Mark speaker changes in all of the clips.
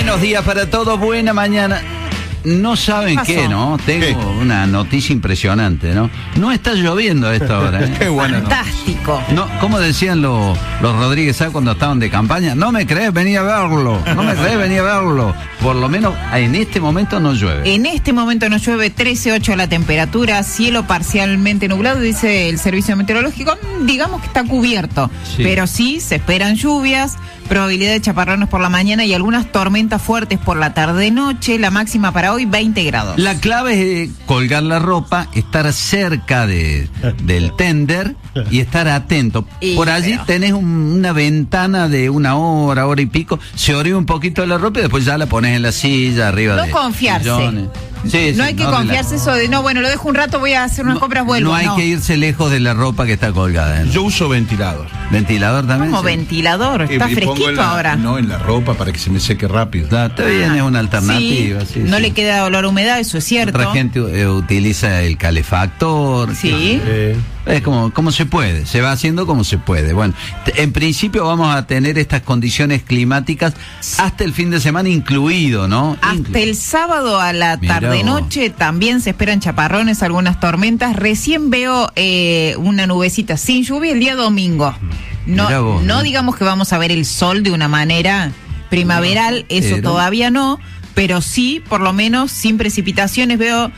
Speaker 1: Buenos días para todos, buena mañana. No saben qué, ¿no? Tengo una noticia impresionante, ¿no? No está lloviendo a esta hora, ¿eh?
Speaker 2: Qué bueno.
Speaker 3: Fantástico.
Speaker 1: No, como decían los Rodríguez Sá cuando estaban de campaña, no me crees, vení a verlo. No me crees, vení a verlo. Por lo menos en este momento no llueve.
Speaker 3: En este momento no llueve, 13.8 la temperatura, cielo parcialmente nublado, dice el servicio meteorológico. Digamos que está cubierto,
Speaker 1: Sí.
Speaker 3: pero sí se esperan lluvias, probabilidad de chaparrones por la mañana y algunas tormentas fuertes por la tarde-noche. La máxima para hoy, 20 grados.
Speaker 1: La clave es colgar la ropa, estar cerca del tender y estar atento.
Speaker 3: Y,
Speaker 1: por allí
Speaker 3: pero-
Speaker 1: tenés una ventana de una hora y pico, se orea un poquito la ropa y después ya la pones en la silla, arriba
Speaker 3: No
Speaker 1: de
Speaker 3: confiarse.
Speaker 1: sillones. Sí,
Speaker 3: No
Speaker 1: sí,
Speaker 3: hay que confiarse eso de, no, bueno, lo dejo un rato, voy a hacer unas compras, vuelvo.
Speaker 1: No hay que irse lejos de la ropa que está colgada.
Speaker 2: Yo uso ventilador.
Speaker 1: ¿Ventilador también?
Speaker 3: Como
Speaker 1: Sí.
Speaker 3: ventilador, está
Speaker 2: Y pongo
Speaker 3: fresquito
Speaker 2: en la-
Speaker 3: ahora.
Speaker 2: No, en la ropa para que se me seque rápido.
Speaker 1: Está bien, es una alternativa.
Speaker 3: Sí,
Speaker 1: sí,
Speaker 3: no
Speaker 1: sí.
Speaker 3: le queda olor a humedad, eso es cierto.
Speaker 1: Otra gente utiliza el calefactor.
Speaker 3: Sí.
Speaker 1: Es como se puede, se va haciendo como se puede. Bueno, en principio vamos a tener estas condiciones climáticas hasta el fin de semana incluido, ¿no?
Speaker 3: Hasta el sábado a la
Speaker 1: Mirá
Speaker 3: tarde-noche también se esperan chaparrones, algunas tormentas. Recién veo una nubecita sin lluvia el día domingo.
Speaker 1: Mirá vos,
Speaker 3: No
Speaker 1: ¿no?
Speaker 3: digamos que vamos a ver el sol de una manera primaveral, eso
Speaker 1: pero-
Speaker 3: todavía no, pero sí, por lo menos, sin precipitaciones veo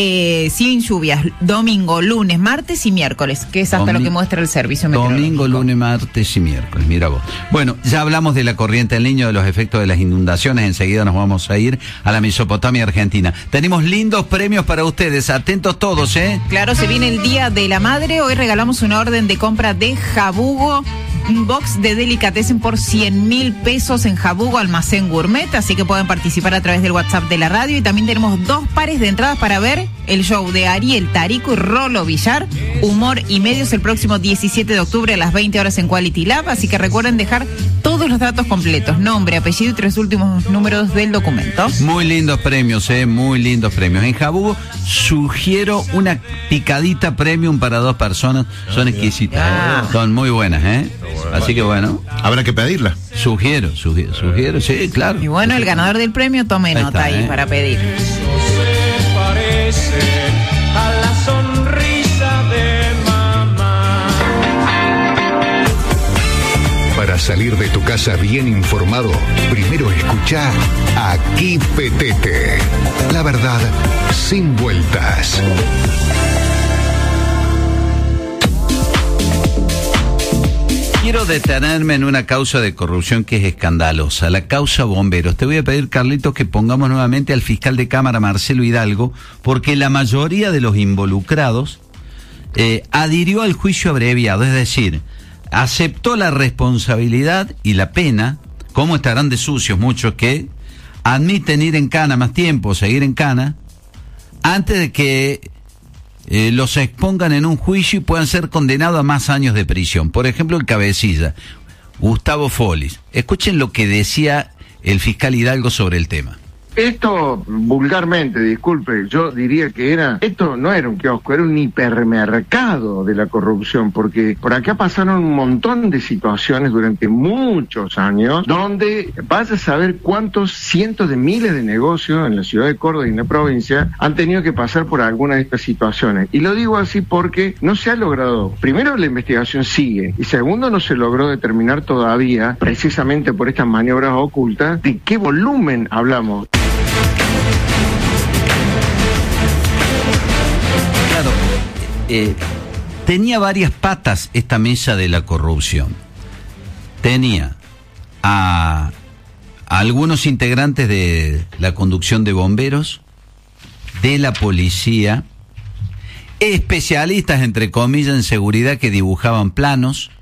Speaker 3: sin lluvias, domingo, lunes, martes y miércoles, que es hasta lo que muestra el servicio meteorológico.
Speaker 1: Domingo, lunes, martes y miércoles, mira vos. Bueno, ya hablamos de la corriente del Niño, de los efectos de las inundaciones, enseguida nos vamos a ir a la Mesopotamia Argentina. Tenemos lindos premios para ustedes, atentos todos, ¿eh?
Speaker 3: Claro, se viene el Día de la Madre. Hoy regalamos una orden de compra de Jabugo, un box de delicatessen por 100.000 pesos en Jabugo Almacén Gourmet. Así que pueden participar a través del WhatsApp de la radio. Y también tenemos 2 pares de entradas para ver el show de Ariel Tarico y Rolo Villar, Humor y Medios, el próximo 17 de octubre a las 20 horas en Quality Lab. Así que recuerden dejar todos los datos completos, nombre, apellido y 3 últimos números del documento.
Speaker 1: Muy lindos premios, muy lindos premios. En Jabugo sugiero una picadita premium para 2 personas. Son exquisitas,
Speaker 3: Ah.
Speaker 1: son muy buenas, Así que bueno,
Speaker 2: Habrá que pedirla.
Speaker 1: sugiero, sí, claro.
Speaker 3: Y bueno, el ganador del premio, tome
Speaker 1: Ahí
Speaker 3: nota
Speaker 1: está,
Speaker 3: ahí para pedir.
Speaker 4: Se parece a la sonrisa de mamá.
Speaker 5: Para salir de tu casa bien informado, primero escucha Aquí Petete. La verdad, sin vueltas.
Speaker 1: Quiero detenerme en una causa de corrupción que es escandalosa, la causa Bomberos. Te voy a pedir, Carlitos, que pongamos nuevamente al fiscal de Cámara, Marcelo Hidalgo, porque la mayoría de los involucrados adhirió al juicio abreviado, es decir, aceptó la responsabilidad y la pena, como estarán de sucios muchos que admiten ir en cana más tiempo, seguir en cana, antes de que los expongan en un juicio y puedan ser condenados a más años de prisión. Por ejemplo, el cabecilla, Gustavo Folis. Escuchen lo que decía el fiscal Hidalgo sobre el tema.
Speaker 6: Esto, vulgarmente, disculpe, yo diría que esto no era un kiosco, era un hipermercado de la corrupción, porque por acá pasaron un montón de situaciones durante muchos años, donde vas a saber cuántos cientos de miles de negocios en la ciudad de Córdoba y en la provincia han tenido que pasar por alguna de estas situaciones. Y lo digo así porque no se ha logrado, primero la investigación sigue, y segundo no se logró determinar todavía, precisamente por estas maniobras ocultas, de qué volumen hablamos.
Speaker 1: Claro, tenía varias patas esta mesa de la corrupción. Tenía a algunos integrantes de la conducción de bomberos, de la policía, especialistas, entre comillas, en seguridad que dibujaban planos,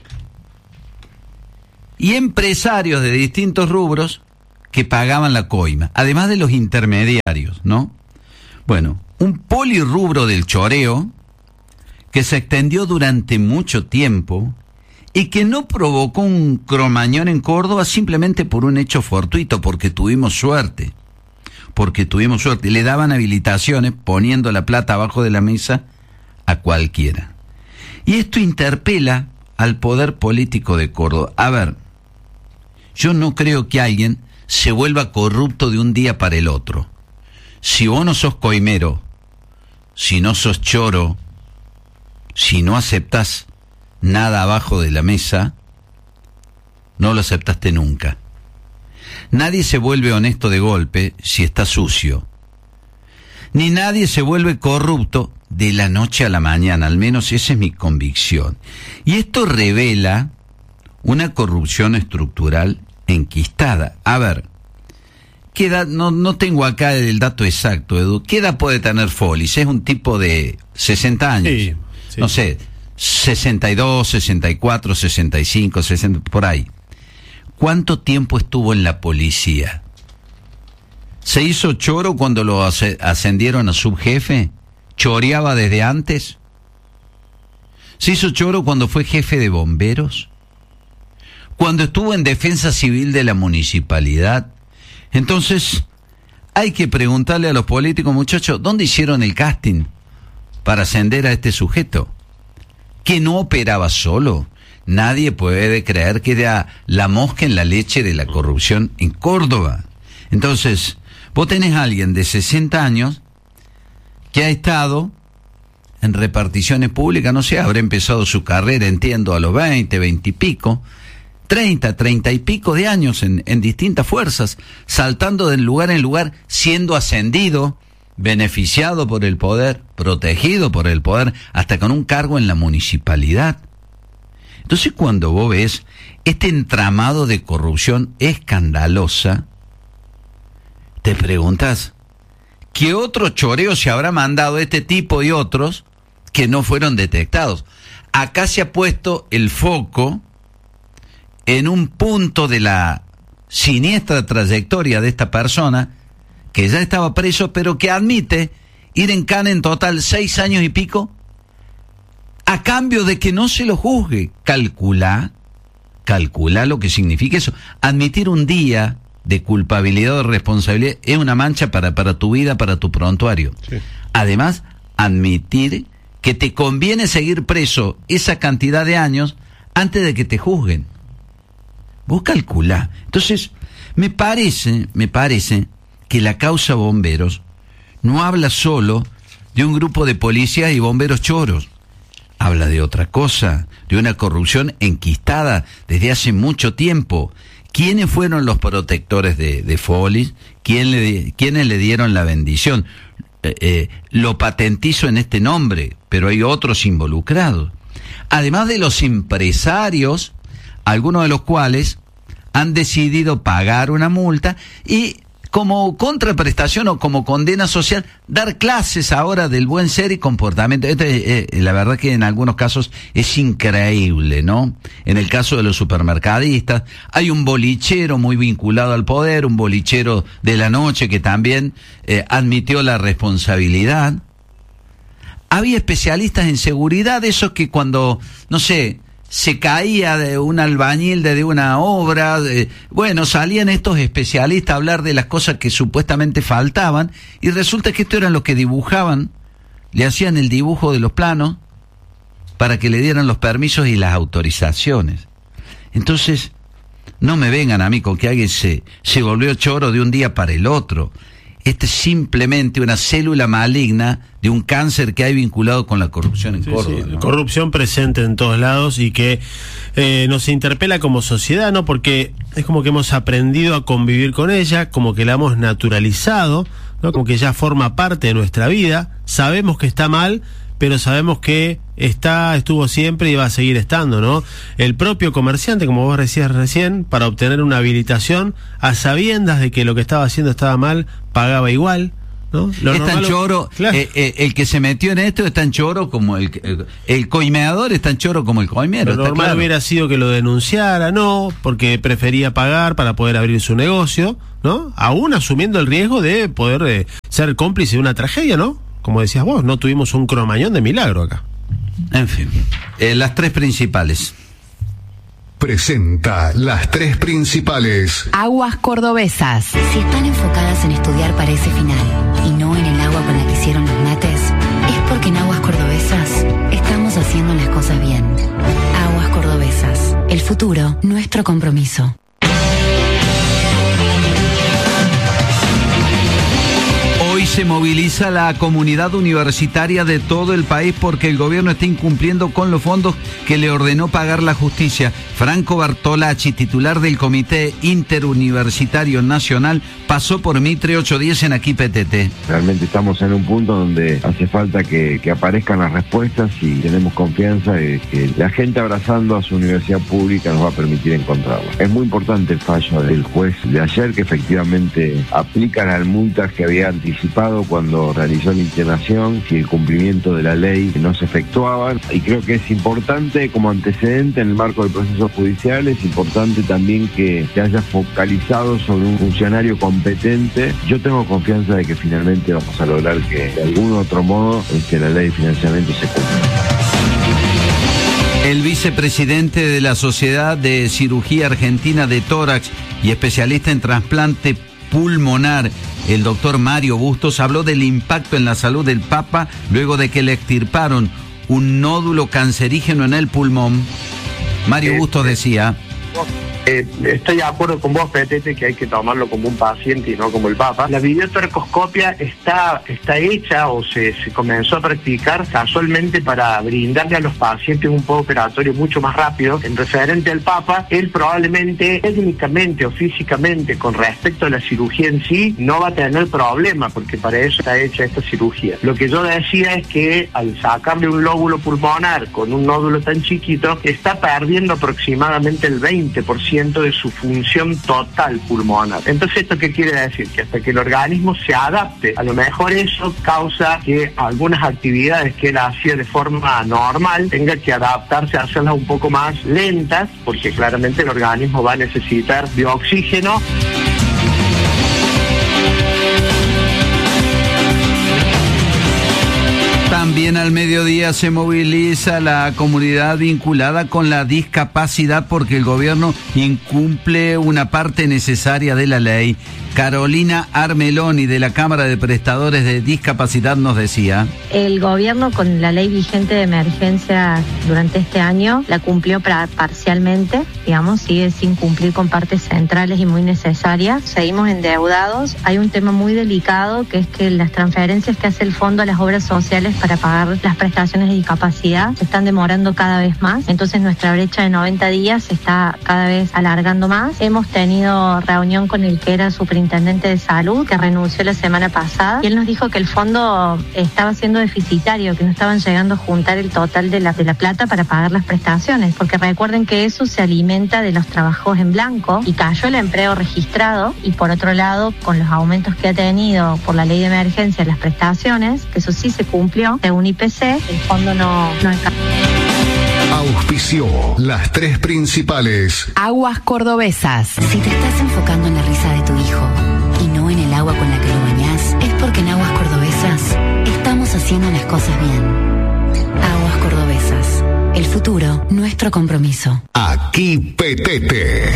Speaker 1: y empresarios de distintos rubros que pagaban la coima, además de los intermediarios, ¿no? Bueno, un polirrubro del choreo que se extendió durante mucho tiempo y que no provocó un cromañón en Córdoba simplemente por un hecho fortuito, porque tuvimos suerte. Le daban habilitaciones poniendo la plata abajo de la mesa a cualquiera. Y esto interpela al poder político de Córdoba. A ver, yo no creo que alguien se vuelva corrupto de un día para el otro. Si vos no sos coimero, si no sos choro, si no aceptás nada abajo de la mesa, no lo aceptaste nunca. Nadie se vuelve honesto de golpe si está sucio. Ni nadie se vuelve corrupto de la noche a la mañana, al menos esa es mi convicción. Y esto revela una corrupción estructural enquistada. A ver, ¿qué edad? No tengo acá el dato exacto, Edu. ¿Qué edad puede tener Follis? Es un tipo de 60 años.
Speaker 7: Sí.
Speaker 1: No sé, 62, 64, 65, 60, por ahí. ¿Cuánto tiempo estuvo en la policía? ¿Se hizo choro cuando lo ascendieron a subjefe? ¿Choreaba desde antes? ¿Se hizo choro cuando fue jefe de bomberos? ¿Cuando estuvo en defensa civil de la municipalidad? Entonces, hay que preguntarle a los políticos, muchachos, ¿dónde hicieron el casting para ascender a este sujeto? Que no operaba solo. Nadie puede creer que era la mosca en la leche de la corrupción en Córdoba. Entonces, vos tenés a alguien de 60 años que ha estado en reparticiones públicas, no sé, habrá empezado su carrera, entiendo, a los 20, 20 y pico, 30 y pico de años en distintas fuerzas, saltando de lugar en lugar, siendo ascendido, beneficiado por el poder, protegido por el poder, hasta con un cargo en la municipalidad. Entonces, cuando vos ves este entramado de corrupción escandalosa, te preguntas, ¿qué otro choreo se habrá mandado este tipo y otros que no fueron detectados? Acá se ha puesto el foco en un punto de la siniestra trayectoria de esta persona, que ya estaba preso, pero que admite ir en cana en total 6 años y pico, a cambio de que no se lo juzgue. Calcula lo que significa eso. Admitir un día de culpabilidad o responsabilidad es una mancha para tu vida, para tu prontuario. Sí. Además, admitir que te conviene seguir preso esa cantidad de años antes de que te juzguen. Vos calculá. Entonces, me parece que la causa bomberos no habla solo de un grupo de policías y bomberos choros. Habla de otra cosa, de una corrupción enquistada desde hace mucho tiempo. ¿Quiénes fueron los protectores de Follis? ¿Quiénes le dieron la bendición? Lo patentizo en este nombre, pero hay otros involucrados. Además de los empresarios, algunos de los cuales han decidido pagar una multa y como contraprestación o como condena social, dar clases ahora del buen ser y comportamiento. La verdad que en algunos casos es increíble, ¿no? En el caso de los supermercadistas, hay un bolichero muy vinculado al poder, un bolichero de la noche que también admitió la responsabilidad. Había especialistas en seguridad, esos que cuando, no sé, se caía de un albañil de una obra, salían estos especialistas a hablar de las cosas que supuestamente faltaban, y resulta que esto eran los que dibujaban, le hacían el dibujo de los planos para que le dieran los permisos y las autorizaciones. Entonces, no me vengan a mí con que alguien se volvió choro de un día para el otro. Esta es simplemente una célula maligna de un cáncer que hay vinculado con la corrupción en Córdoba.
Speaker 7: Sí, ¿no? Corrupción presente en todos lados y que nos interpela como sociedad, ¿no? Porque es como que hemos aprendido a convivir con ella, como que la hemos naturalizado, ¿no? Como que ya forma parte de nuestra vida. Sabemos que está mal, pero sabemos que estuvo siempre y va a seguir estando, ¿no? El propio comerciante, como vos decías recién, para obtener una habilitación, a sabiendas de que lo que estaba haciendo estaba mal, pagaba igual, ¿no?
Speaker 1: Es tan choro, claro. El que se metió en esto es tan choro como el coimeador, es tan choro como el coimero.
Speaker 7: Lo normal hubiera sido que lo denunciara, ¿no? Porque prefería pagar para poder abrir su negocio, ¿no? Aún asumiendo el riesgo de poder ser cómplice de una tragedia, ¿no? Como decías vos, no tuvimos un cromañón de milagro acá.
Speaker 1: En fin, las 3 principales.
Speaker 5: Presenta las 3 principales.
Speaker 8: Aguas cordobesas. Si están enfocadas en estudiar para ese final y no en el agua con la que hicieron los mates, es porque en Aguas Cordobesas estamos haciendo las cosas bien. Aguas Cordobesas. El futuro, nuestro compromiso.
Speaker 1: Se moviliza la comunidad universitaria de todo el país porque el gobierno está incumpliendo con los fondos que le ordenó pagar la justicia. Franco Bartolacci, titular del Comité Interuniversitario Nacional, pasó por Mitre 810 en Aquí PTT.
Speaker 9: Realmente estamos en un punto donde hace falta que aparezcan las respuestas y tenemos confianza de que la gente abrazando a su universidad pública nos va a permitir encontrarlas. Es muy importante el fallo del juez de ayer, que efectivamente aplica las multas que había anticipado cuando realizó la internación, si el cumplimiento de la ley no se efectuaba, y creo que es importante como antecedente en el marco del proceso judicial, es importante también que se haya focalizado sobre un funcionario competente. Yo tengo confianza de que finalmente vamos a lograr que de algún otro modo la ley de financiamiento se cumpla.
Speaker 1: El vicepresidente de la Sociedad de Cirugía Argentina de Tórax y especialista en trasplante pulmonar, el doctor Mario Bustos, habló del impacto en la salud del Papa luego de que le extirparon un nódulo cancerígeno en el pulmón. Mario Bustos decía:
Speaker 10: estoy de acuerdo con vos, PTT, que hay que tomarlo como un paciente y no como el Papa. La videotoracoscopia está hecha o se comenzó a practicar casualmente para brindarle a los pacientes un postoperatorio mucho más rápido. En referente al Papa, él probablemente técnicamente o físicamente con respecto a la cirugía en sí no va a tener problema, porque para eso está hecha esta cirugía. Lo que yo decía es que al sacarle un lóbulo pulmonar con un nódulo tan chiquito, está perdiendo aproximadamente el 20% de su función total pulmonar. Entonces, ¿esto qué quiere decir? Que hasta que el organismo se adapte, a lo mejor eso causa que algunas actividades que él hacía de forma normal tenga que adaptarse a hacerlas un poco más lentas, porque claramente el organismo va a necesitar de oxígeno.
Speaker 1: También al mediodía se moviliza la comunidad vinculada con la discapacidad porque el gobierno incumple una parte necesaria de la ley. Carolina Armeloni, de la Cámara de Prestadores de Discapacidad, nos decía:
Speaker 11: el gobierno, con la ley vigente de emergencia durante este año, la cumplió parcialmente, digamos, sigue sin cumplir con partes centrales y muy necesarias. Seguimos endeudados. Hay un tema muy delicado, que es que las transferencias que hace el Fondo a las obras sociales para pagar las prestaciones de discapacidad se están demorando cada vez más. Entonces nuestra brecha de 90 días se está cada vez alargando más. Hemos tenido reunión con el que era superintendente de salud, que renunció la semana pasada, y él nos dijo que el fondo estaba siendo deficitario, que no estaban llegando a juntar el total de la plata para pagar las prestaciones, porque recuerden que eso se alimenta de los trabajos en blanco, y cayó el empleo registrado, y por otro lado, con los aumentos que ha tenido por la ley de emergencia las prestaciones, que eso sí se cumplió, según IPC, el fondo no alcanzó.
Speaker 5: Auspició las tres principales.
Speaker 8: Aguas Cordobesas. Si te estás enfocando en la risa de tu hijo y no en el agua con la que lo bañás, es porque en Aguas Cordobesas estamos haciendo las cosas bien. Aguas Cordobesas. El futuro, nuestro compromiso.
Speaker 5: Aquí PTT.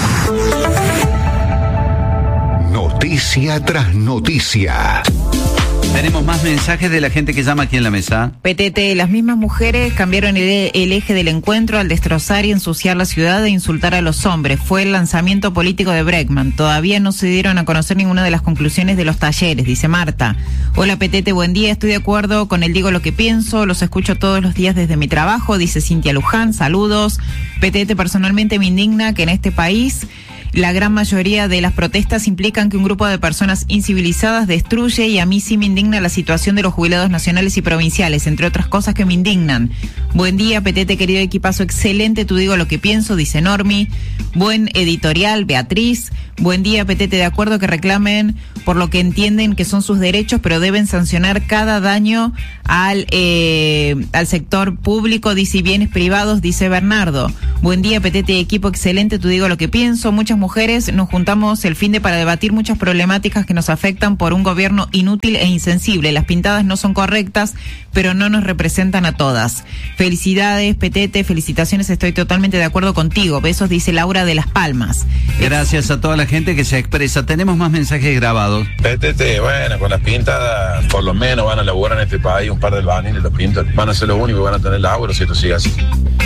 Speaker 5: Noticia tras noticia.
Speaker 1: Tenemos más mensajes de la gente que llama aquí en la mesa.
Speaker 3: PTT, las mismas mujeres cambiaron el eje del encuentro al destrozar y ensuciar la ciudad e insultar a los hombres. Fue el lanzamiento político de Bregman. Todavía no se dieron a conocer ninguna de las conclusiones de los talleres, dice Marta. Hola PTT, buen día, estoy de acuerdo con el digo lo que pienso, los escucho todos los días desde mi trabajo, dice Cintia Luján, saludos. PTT, personalmente me indigna que en este país la gran mayoría de las protestas implican que un grupo de personas incivilizadas destruye, y a mí sí me indigna la situación de los jubilados nacionales y provinciales, entre otras cosas que me indignan. Buen día, PTT, querido equipazo, excelente, tú digo lo que pienso, dice Normi. Buen editorial, Beatriz. Buen día, PTT, de acuerdo que reclamen por lo que entienden que son sus derechos, pero deben sancionar cada daño al sector público, dice, bienes privados, dice Bernardo. Buen día, PTT, equipo excelente, tú digo lo que pienso. Muchas mujeres nos juntamos el fin de para debatir muchas problemáticas que nos afectan por un gobierno inútil e insensible. Las pintadas no son correctas, pero no nos representan a todas. Felicidades, PTT, felicitaciones, estoy totalmente de acuerdo contigo. Besos, dice Laura de Las Palmas.
Speaker 1: Gracias a toda la gente que se expresa. Tenemos más mensajes grabados.
Speaker 12: PTT, bueno, con las pintadas, por lo menos van a laburar en este país un par de albañiles, los pintores. Van a ser los únicos que van a tener laburo si esto sigue así.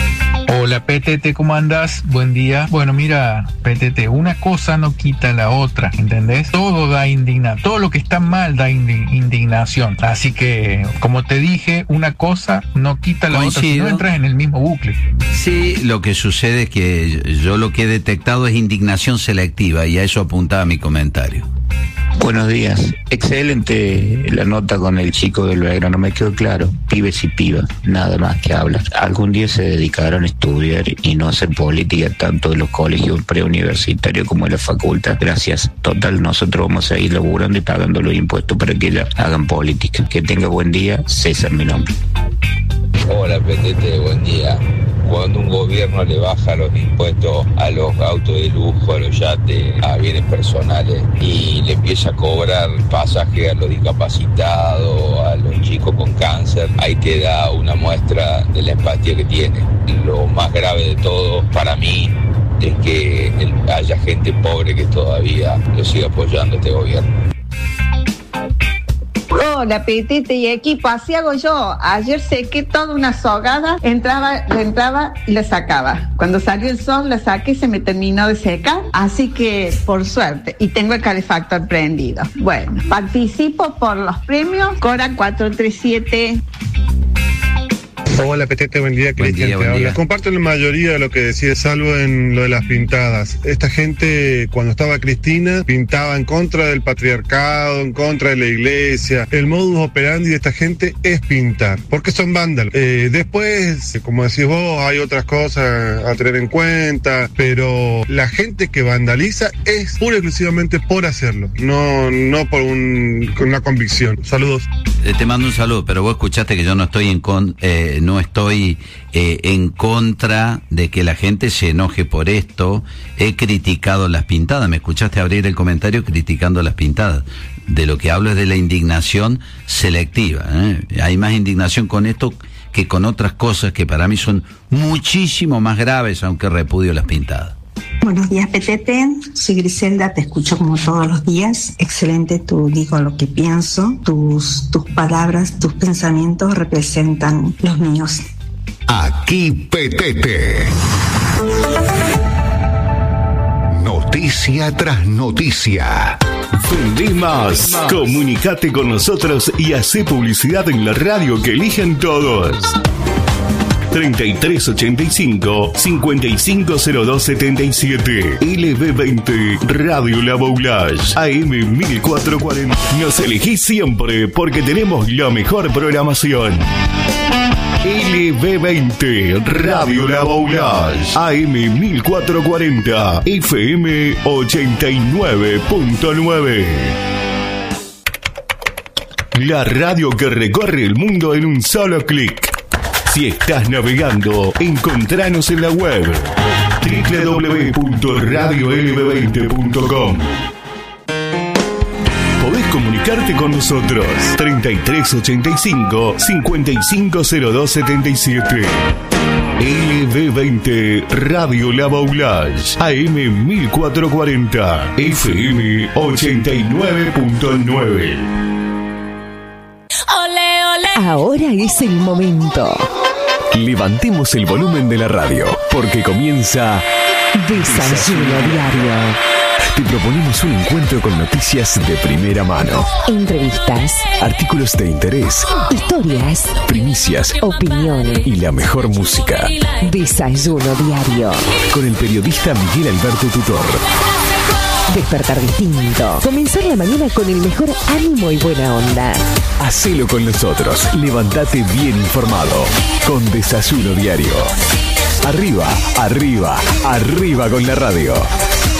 Speaker 13: Hola PTT, ¿cómo andás? Buen día. Bueno, mira, PTT, una cosa no quita la otra, ¿entendés? Todo da indignación, todo lo que está mal da indignación. Así que, como te dije, una cosa no quita la otra, si no entras en el mismo bucle.
Speaker 1: Sí, lo que sucede es que yo lo que he detectado es indignación selectiva y a eso apuntaba mi comentario.
Speaker 14: Buenos días. Excelente la nota con el chico del Belgrano, me quedó claro. Pibes y pibas, nada más que hablar. Algún día se dedicarán a estudiar y no hacer política tanto de los colegios preuniversitarios como de la facultad. Gracias. Total, nosotros vamos a ir laburando y pagando los impuestos para que ellas hagan política. Que tenga buen día. César, mi nombre.
Speaker 12: Hola PTT, buen día. Cuando un gobierno le baja los impuestos a los autos de lujo, a los yates, a bienes personales y le empieza a cobrar pasaje a los discapacitados, a los chicos con cáncer, ahí te da una muestra de la empatía que tiene. Lo más grave de todo para mí es que haya gente pobre que todavía lo siga apoyando este gobierno.
Speaker 15: Hola, PTT y equipo, así hago yo. Ayer sequé toda una sogada, entraba y la sacaba. Cuando salió el sol la saqué y se me terminó de secar, así que por suerte. Y tengo el calefactor prendido. Bueno, participo por los premios Cora 437.
Speaker 16: Hola PTT, buen día, Cristian te habla. Comparto la mayoría de lo que decía, salvo en lo de las pintadas. Esta gente, cuando estaba Cristina, pintaba en contra del patriarcado, en contra de la iglesia. El modus operandi de esta gente es pintar, porque son vándalos. Después, como decís vos, hay otras cosas a tener en cuenta, pero la gente que vandaliza es pura y exclusivamente por hacerlo, no por con una convicción. Saludos.
Speaker 1: Te mando un saludo, pero vos escuchaste que yo no estoy en contra de que la gente se enoje por esto. He criticado las pintadas. Me escuchaste abrir el comentario criticando las pintadas. De lo que hablo es de la indignación selectiva, Hay más indignación con esto que con otras cosas que para mí son muchísimo más graves, aunque repudio las pintadas.
Speaker 17: Buenos días, PTT. Soy Griselda, te escucho como todos los días. Excelente, tú digo lo que pienso. Tus palabras, tus pensamientos representan los míos.
Speaker 5: Aquí PTT. Noticia tras noticia.
Speaker 18: Vendé más. Comunicate con nosotros y hacé publicidad en la radio que eligen todos. 3385-550277. LB20 Radio La Boulage AM 1440. Nos elegís siempre porque tenemos la mejor programación. LB20 Radio La Boulage AM 1440 FM 89.9. La radio que recorre el mundo en un solo clic. Si estás navegando, encontranos en la web www.radiolb20.com. Podés comunicarte con nosotros 3385-550277. LB20 Radio La Boulage AM 1440 FM 89.9.
Speaker 19: Ahora es el momento.
Speaker 20: Levantemos el volumen de la radio, porque comienza
Speaker 19: Desayuno Diario.
Speaker 20: Te proponemos un encuentro con noticias de primera mano,
Speaker 19: entrevistas,
Speaker 20: artículos de interés,
Speaker 19: historias,
Speaker 20: primicias,
Speaker 19: opiniones
Speaker 20: y la mejor música.
Speaker 19: Desayuno Diario.
Speaker 20: Con el periodista Miguel Alberto Tutor.
Speaker 19: Despertar distinto. Comenzar la mañana con el mejor ánimo y buena onda.
Speaker 20: Hacelo con nosotros. Levantate bien informado. Con Desayuno Diario. Arriba, arriba, arriba con la radio.